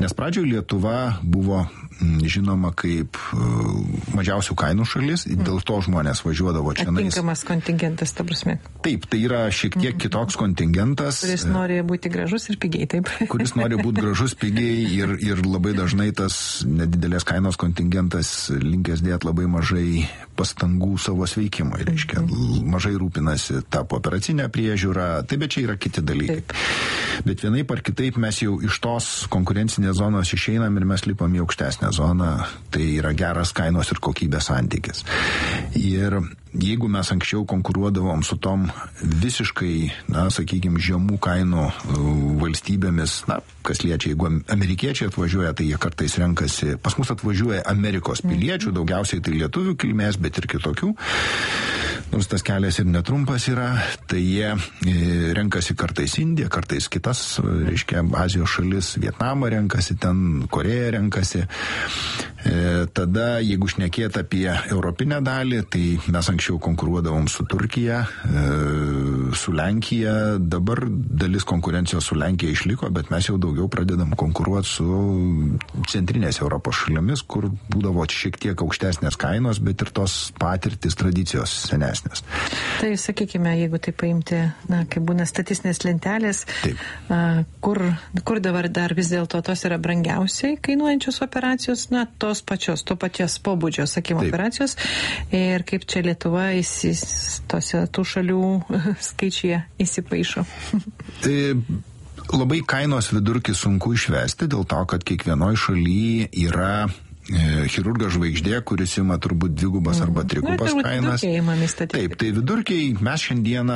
Nes pradžioje Lietuva buvo žinoma kaip mažiausių kainų šalis, dėl to žmonės važiuodavo čia. Atinkamas kontingentas, ta prasme. Taip, tai yra šiek tiek kitoks kontingentas. Kuris nori būti gražus ir pigiai, taip. Kuris nori būti gražus, pigiai ir labai dažnai tas nedidelės kainos kontingentas linkęs dėti labai mažai pastangų savo sveikimui. Reiškia, mažai rūpinasi tą operacinę priežiūrą, taip, bet čia yra kiti dalykai. Taip. Bet vienaip ar kitaip mes jau iš tos konkurencinės zonos išeinam ir mes lipam į aukštesnę zoną, tai yra geras kainos ir kokybės santykis. Ir jeigu mes anksčiau konkuruodavom su tom visiškai, sakykime, žemų kainų valstybėmis, kas liečia, jeigu amerikiečiai atvažiuoja, tai jie kartais renkasi, pas mus atvažiuoja Amerikos piliečių, daugiausiai tai lietuvių kilmės, bet ir kitokių, nors tas kelias ir netrumpas yra, tai jie renkasi kartais Indiją, kartais kitas, reiškia, Azijos šalis, Vietnamą renkasi, ten Koreją renkasi. Tada, jeigu šnekėt apie europinę dalį, tai mes anksčiau konkuruodavom su Turkija, su Lenkija, dabar dalis konkurencijos su Lenkija išliko, bet mes jau daugiau pradedam konkuruoti su centrinės Europos šalimis, kur būdavo šiek tiek aukštesnės kainos, bet ir tos patirtis, tradicijos senesnės. Tai sakykime, jeigu tai paimti, kaip būna statistinės lentelės, kur dabar dar vis dėlto tos yra brangiausiai kainuojančios operacijos, to pačios pobūdžio, sakykim, operacijos, ir kaip čia Lietuva tų šalių skaičiuje įsipaišo. Tai labai kainos vidurkį sunku išvesti, dėl to, kad kiekvienoje šalyje yra chirurgas žvaigždė, kuris ima turbūt dvigubas arba trigubas kainas. Taip, tai vidurkiai mes šiandieną,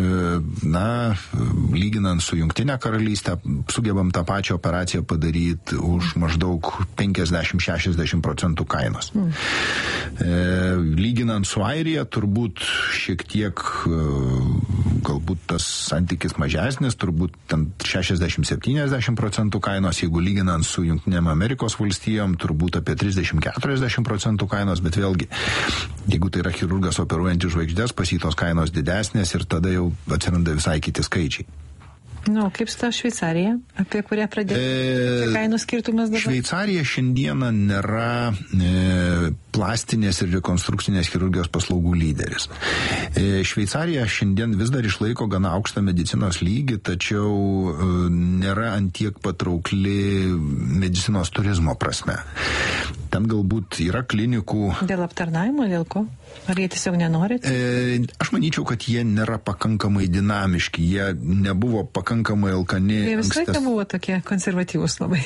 lyginant su Jungtinė karalystė, sugebam tą pačią operaciją padaryti už maždaug 50-60% kainos. Lyginant su Airija, turbūt šiek tiek galbūt tas santykis mažesnis, turbūt 60-70% kainos, jeigu lyginant su Jungtinėm Amerikos valstijom, turbūt apie 30-40% kainos, bet vėlgi, jeigu tai yra chirurgas operuojantis žvaigždės, pas jį tos kainos didesnės ir tada jau atsiranda visai kiti skaičiai. Kaip su ta Šveicarija, apie kurią pradėjo kainų skirtumas dabar? Šveicarija šiandieną nėra plastinės ir rekonstrukcinės chirurgijos paslaugų lyderis. Šveicarija šiandien vis dar išlaiko gana aukštą medicinos lygį, tačiau nėra antiek patraukli medicinos turizmo prasme. Ten galbūt yra klinikų. Dėl aptarnavimo, dėl ko? Ar jie tiesiog nenorit? Aš manyčiau, kad jie nėra pakankamai dinamiški, jie nebuvo pakankamai alkani. Jie visą laiką buvo tokie konservatyvūs labai.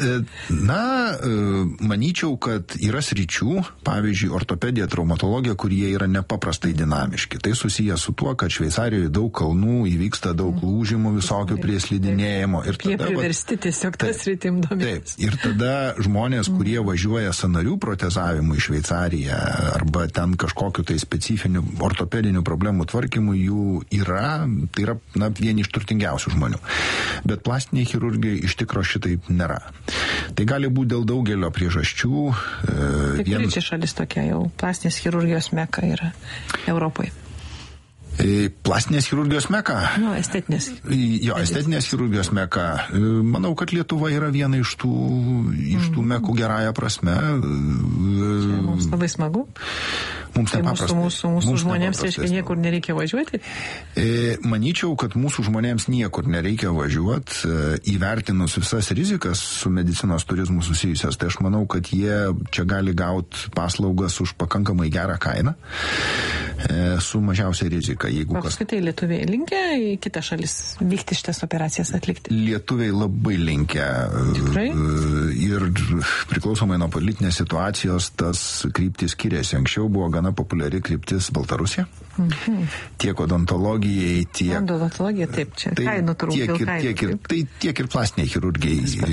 Manyčiau, kad yra sričių, pavyzdžiui, ortopedija, traumatologija, kurie yra nepaprastai dinamiški. Tai susiję su tuo, kad Šveicarijoje daug kalnų, įvyksta daug lūžimų visokių prie slidinėjimo. Jie priversti tiesiog tas sritim domėtis. Taip, ir tada žmonės, kurie važiuoja sąnarių protezavimui į Šveicariją arba ten kažkokiu tai specifinių ortopedinių problemų tvarkymų jų yra, tai yra vieni iš turtingiausių žmonių. Bet plastiniai chirurgai iš tikro šitaip nėra. Tai gali būti dėl daugelio priežasčių. Tai kuri čia šalis tokia jau plastinės chirurgijos meka yra Europoje? Plastinės chirurgijos meka? Estetinės. Jo, estetinės chirurgijos meka. Manau, kad Lietuva yra viena iš tų mekų gerąją prasme. Čia mums labai smagu. Mums nepaprastai. Mūsų žmonėms, reiškia, niekur nereikia važiuoti? Manyčiau, kad mūsų žmonėms niekur nereikia važiuoti, įvertinus visas rizikas su medicinos turizmu susijusias. Tai aš manau, kad jie čia gali gauti paslaugas už pakankamai gerą kainą, su mažiausia rizika. Apskritai lietuviai linkę į kitą šalis vykti šitas operacijas atlikti? Lietuviai labai linkę. Tikrai? Ir priklausomai nuo politinės situacijos tas kryptis skiriasi. Anksčiau buvo gana populiari kryptis Baltarusija. Tiek odontologijai, tiek... Odontologija, taip, čia kainų turbūt. Tiek ir plastiniai chirurgijai.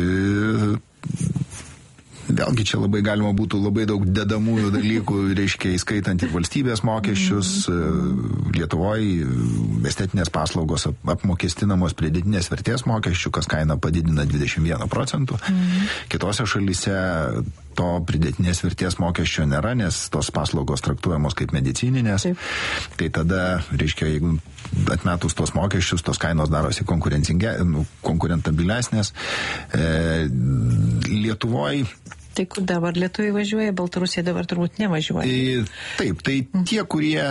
Vėlgi čia labai galima būtų labai daug dedamųjų dalykų, reiškia, įskaitant ir valstybės mokesčius. Lietuvoje estetinės paslaugos apmokestinamos pridėtinės vertės mokesčių, kas kainą padidina 21%. Kitose šalyse to pridėtinės vertės mokesčio nėra, nes tos paslaugos traktuojamos kaip medicininės. Taip. Tai tada, reiškia, jeigu atmetus tos mokesčius, tos kainos darosi konkurentabilesnės. Lietuvoje Tai kur dabar lietuviai važiuoja, Baltarusija dabar turbūt nevažiuoja. Taip, tai tie, kurie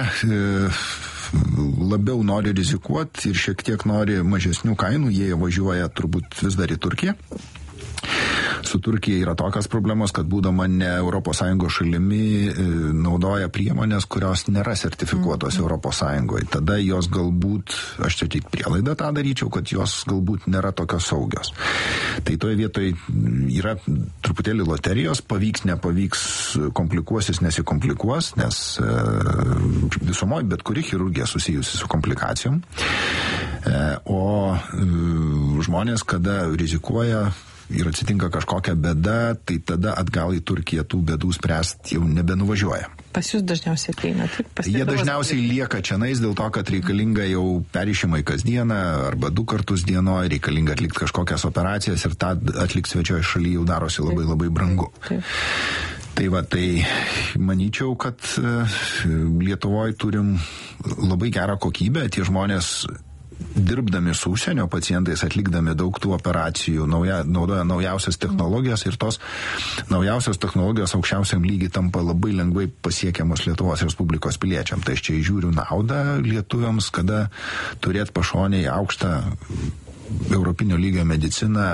labiau nori rizikuoti ir šiek tiek nori mažesnių kainų, jie važiuoja turbūt vis dar į Turkiją. Su Turkija yra tokios problemos, kad būdama ne ES šalimi naudoja priemonės, kurios nėra sertifikuotos ES. Tada jos galbūt, aš čia tik prielaidą tą daryčiau, kad jos galbūt nėra tokios saugios. Tai toje vietoje yra truputėlį loterijos, pavyks, nepavyks, komplikuosis, nesikomplikuos, nes visumoje bet kuri chirurgija susijusi su komplikacijom. O žmonės, kada rizikuoja ir atsitinka kažkokia bėda, tai tada atgal į Turkiją tų bėdų spręsti jau nebenuvažiuoja. Pas jūs dažniausiai ateina, taip? Jie dažniausiai lieka čianais dėl to, kad reikalinga jau perrišimai kasdieną arba 2 kartus dienoje, reikalinga atlikti kažkokias operacijas ir tą atlikti svečioje šalyje jau darosi labai labai brangu. Taip. Tai va, tai manyčiau, kad Lietuvoje turim labai gerą kokybę, tie žmonės dirbdami su užsienio pacientais, atlikdami daug tų operacijų, naudoja naujausias technologijas ir tos naujausios technologijos aukščiausiam lygiai tampa labai lengvai pasiekiamos Lietuvos Respublikos piliečiam. Tai aš čia įžiūriu naudą lietuviams, kada turėti pašonėje aukštą europinio lygio mediciną.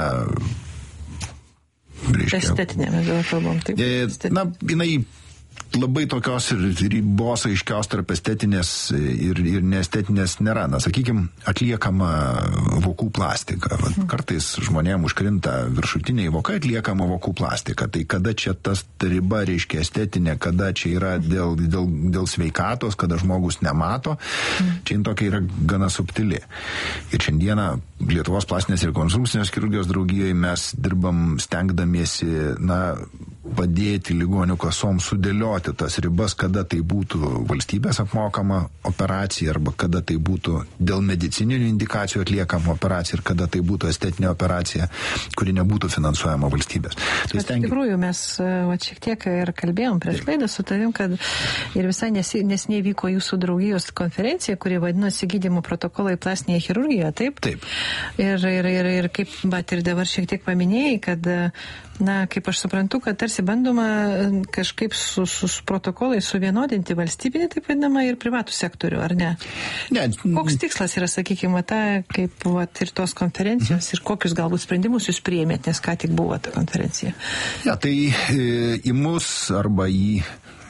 Estetinė, mes jau kalbam, taip? Jinai labai tokios ribos aiškios tarp estetinės ir neestetinės nėra. Sakykime, atliekama vokų plastika. Kartais žmonėms užkrinta viršutiniai vokai, atliekama vokų plastika. Tai kada čia tas riba reiškia estetinė, kada čia yra dėl sveikatos, kada žmogus nemato, čia tokia yra gana subtili. Ir šiandieną Lietuvos plastinės ir konstrukcinės chirurgijos draugijoje mes dirbam stengdamiesi, padėti ligonių kasom sudėlioti tas ribas, kada tai būtų valstybės apmokama operacija arba kada tai būtų dėl medicininių indikacijų atliekama operacija ir kada tai būtų estetinė operacija, kuri nebūtų finansuojama valstybės. Tai iš tikrųjų mes šiek tiek ir kalbėjom prieš laidą su tavim, kad ir visai nesiniai vyko jūsų draugijos konferencija, kuri vadinosi gydymo protokolai plastinėje chirurgijoje, taip? Taip. Ir kaip, bet ir dabar šiek tiek paminėjai, kad kaip aš suprantu, kad tarsi bandoma kažkaip su protokolai suvienodinti valstybinį, taip vadinamą, ir privatų sektorių, ar ne? Ne. Koks tikslas yra, sakykime, kaip ir tos konferencijos ir kokius galbūt sprendimus jūs priėmėt, nes ką tik buvo ta konferencija? Ja, tai į mus arba į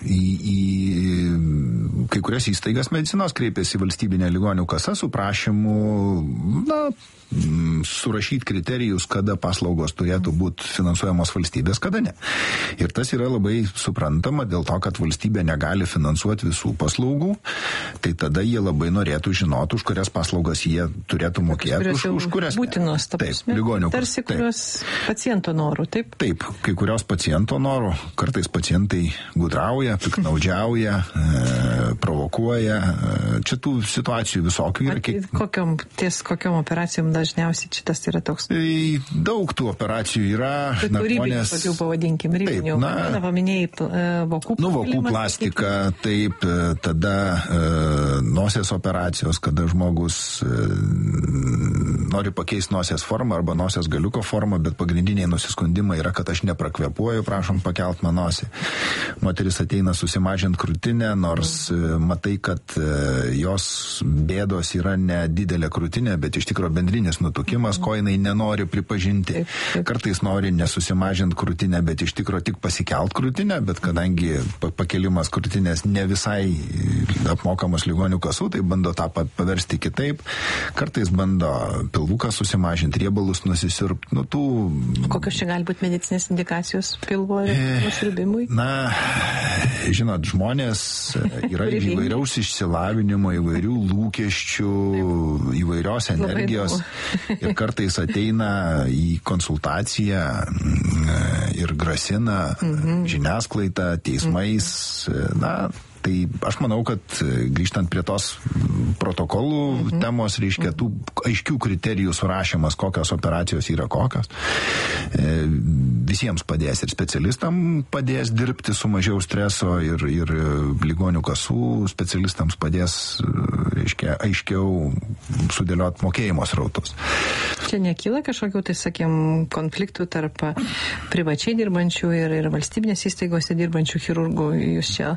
kai kurias įstaigas medicinos kreipėsi valstybinė ligonių kasa su prašymu, surašyti kriterijus, kada paslaugos turėtų būti finansuojamos valstybės, kada ne. Ir tas yra labai suprantama dėl to, kad valstybė negali finansuoti visų paslaugų, tai tada jie labai norėtų žinoti, už kurias paslaugas jie turėtų mokėti, už kurias būtinos, taip, ligonių kasa. Tarsi kurios paciento norų, taip? Taip, kai kurios paciento norų, kartais pacientai gudrauja, piknaudžiauja, provokuoja. Čia tų situacijų visokių yra. Kokiom operacijom dažniausiai šitas yra toks? Daug tų operacijų yra. Rybinių, tokių pavadinkim, rybinių. Paminėjai vokų plastika, taip, tada nosies operacijos, kada žmogus nori pakeisti nosies formą arba nosies galiuko formą, bet pagrindiniai nusiskundimai yra, kad aš neprakvėpuoju, prašom pakelt man nosį. Moteris ateina susimažinti krūtinę, nors matai, kad jos bėdos yra nedidelė krūtinė, bet iš tikrųjų bendrinis nutukimas, ko jinai nenori pripažinti. Kartais nori nesusimažinti krūtinę, bet iš tikrųjų tik pasikelt krūtinę, bet kadangi pakelimas krūtinės ne visai apmokamas ligonių kasų, tai bando tą paversti kitaip. Kartais bando pilvuką susimažinti, riebalus nusisirpti. Kokios čia gali būti medicinės indikacijos pilvo nusiurbimui? Žinot, žmonės yra įvairiaus išsilavinimo, įvairių lūkesčių, įvairios energijos ir kartais ateina į konsultaciją ir grasina žiniasklaidą, teismais. Tai aš manau, kad grįžtant prie tos protokolų temos, reiškia tų aiškių kriterijų surašymas, kokios operacijos yra kokios. visiems padės ir specialistam padės dirbti su mažiau streso ir ligonių kasų specialistams padės, reiškia, aiškiau sudėlioti mokėjimo srautus. Čia nekyla kažkokių, tai sakėm, konfliktų tarp privačiai dirbančių ir valstybinės įstaigose dirbančių chirurgų. Jūs čia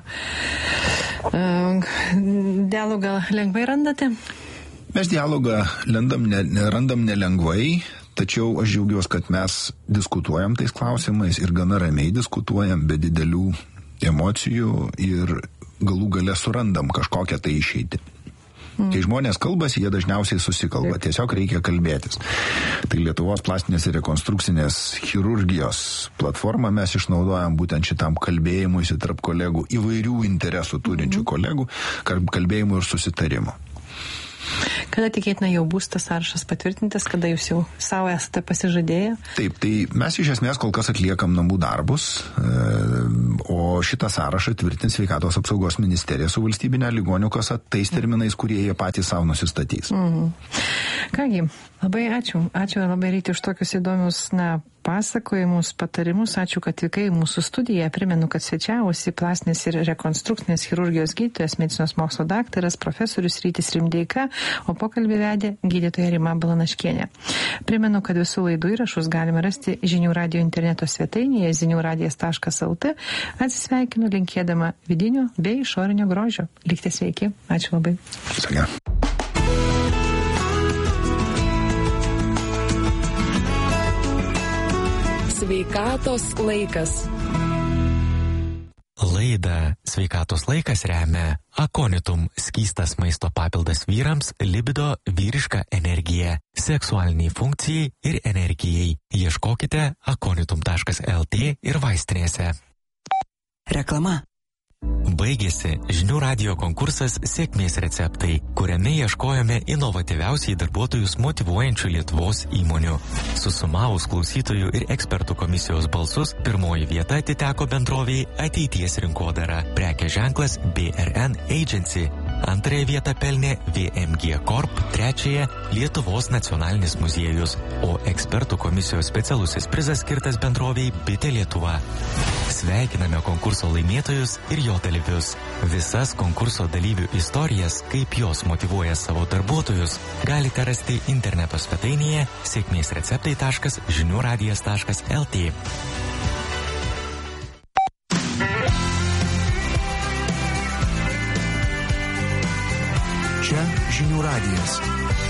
dialogą lengvai randate? Mes dialogą randam nelengvai, tačiau aš džiaugiuosi, kad mes diskutuojam tais klausimais ir gana ramiai diskutuojam, be didelių emocijų ir galų gale surandam kažkokią tai išeitį. Kai žmonės kalbasi, jie dažniausiai susikalba, tiesiog reikia kalbėtis. Tai Lietuvos plastinės ir rekonstrukcinės chirurgijos platformą mes išnaudojam būtent šitam kalbėjimuisi tarp kolegų, įvairių interesų turinčių kolegų, kalbėjimų ir susitarimų. Kada tikėtina jau bus tas sąrašas patvirtintas, kada jūs jau savo esate pasižadėję? Taip, tai mes iš esmės kol kas atliekam namų darbus, o šitą sąrašą tvirtins Sveikatos apsaugos ministerija su valstybinė ligonių kasa tais terminais, kurie jie patys savo nusistatys. Kągi, labai ačiū. Ačiū labai Ryti už tokius įdomius, pasakojimus, patarimus. Ačiū, kad atvykai į mūsų studiją. Primenu, kad svečiavosi plastinės ir rekonstrukcinės chirurgijos gydytojas, medicinos mokslo daktaras, profesorius Rytis Rimdeika, o pokalbį vedė gydytoja Rima Balanaškienė. Primenu, kad visų laidų įrašus galima rasti Žinių radijo interneto svetainėje ziniuradijas.lt. Atsisveikinu linkėdama vidinio bei išorinio grožio. Likite sveiki. Ačiū labai. Sveiki. Sveikatos laikas. Laidą Sveikatos laikas remia Akonitum – skystas maisto papildas vyrams, libido, vyriška energija, seksualiniai funkcijai ir energijai. Ieškokite akonitum.lt ir vaistinėse. Reklama. Baigėsi Žinių radijo konkursas Sėkmės receptai, kuriame ieškojome inovatyviausiai darbuotojus motyvuojančių Lietuvos įmonių. Susumavus klausytojų ir ekspertų komisijos balsus, pirmoji vieta atiteko bendroviai Ateities rinkodara, prekės ženklas BRN Agency. Antrąją vietą pelnė VMG Corp, trečiąją Lietuvos nacionalinis muziejus, o ekspertų komisijos specialusis prizas skirtas bendroviai Bitė Lietuva. Sveikiname konkurso laimėtojus ir jo dalyvius. Visas konkurso dalyvių istorijas, kaip jos motyvuoja savo darbuotojus, galite rasti interneto svetainėje sėkmėsreceptai.žiniuradijas.lt. Čia Žinių radijas.